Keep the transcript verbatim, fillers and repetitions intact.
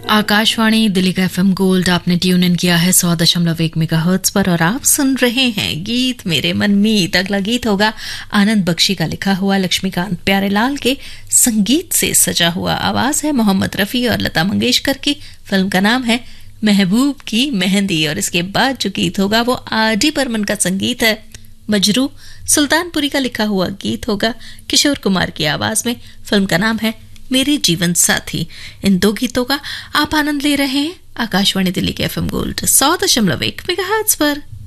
आकाशवाणी दिल्ली का FM gold आपने tune in किया है सौ दशमलव एक मेगाहर्ट्ज पर और आप सुन रहे हैं गीत मेरे मन मीत। अगला गीत होगा आनंद बख्शी का लिखा हुआ, लक्ष्मीकांत प्यारेलाल के संगीत से सजा हुआ। आवाज है मोहम्मद रफी और लता मंगेशकर की। फिल्म का नाम है महबूब की मेहंदी। और इसके बाद जो गीत होगा वो आर डी बर्मन का संगीत है। मजरू सुल्तानपुरी का लिखा हुआ गीत होगा किशोर कुमार की आवाज में। फिल्म का नाम है मेरे जीवन साथी। इन दो गीतों का आप आनंद ले रहे हैं आकाशवाणी दिल्ली के एफएम गोल्ड सौ दशमलव एक मेगाहर्ट्ज पर।